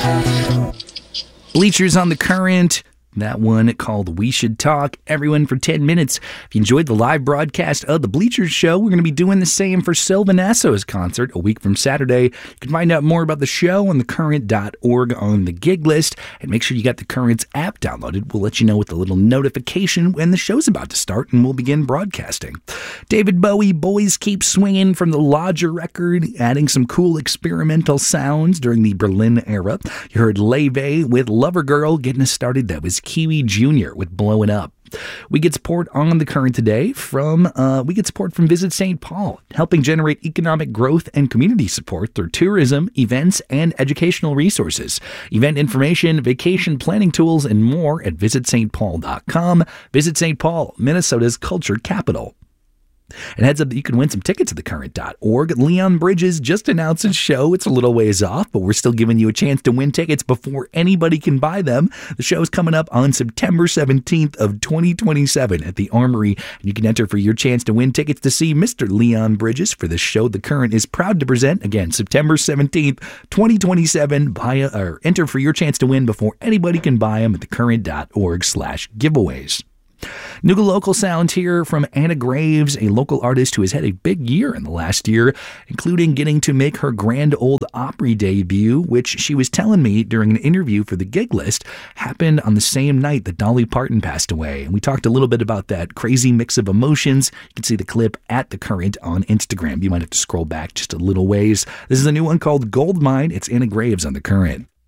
Bleachers on the Current. That one called We Should Talk. Everyone for 10 minutes. If you enjoyed the live broadcast of the Bleachers show, we're going to be doing the same for Sylvan Esso's concert a week from Saturday. You can find out more about the show on thecurrent.org on the gig list. And make sure you got the Current's app downloaded. We'll let you know with a little notification when the show's about to start and we'll begin broadcasting. David Bowie, Boys Keep Swinging from the Lodger record, adding some cool experimental sounds during the Berlin era. You heard Leve with Lover Girl getting us started. That was Kiwi Jr. with Blowing Up. We get support on the Current today from Visit St. Paul, helping generate economic growth and community support through tourism, events, and educational resources. Event information, vacation planning tools, and more at visitstpaul.com. Visit St. Paul, Minnesota's culture capital. And heads up that you can win some tickets at thecurrent.org. Leon Bridges just announced his show. It's a little ways off, but we're still giving you a chance to win tickets before anybody can buy them. The show is coming up on September 17th of 2027 at the Armory. And you can enter for your chance to win tickets to see Mr. Leon Bridges for the show The Current is proud to present. Again, September 17th, 2027. Enter for your chance to win before anybody can buy them at thecurrent.org/giveaways. New local sound here from Anna Graves, a local artist who has had a big year in the last year, including getting to make her Grand Ole Opry debut, which she was telling me during an interview for the gig list happened on the same night that Dolly Parton passed away. And we talked a little bit about that crazy mix of emotions. You can see the clip at The Current on Instagram. You might have to scroll back just a little ways. This is a new one called Goldmine. It's Anna Graves on The Current.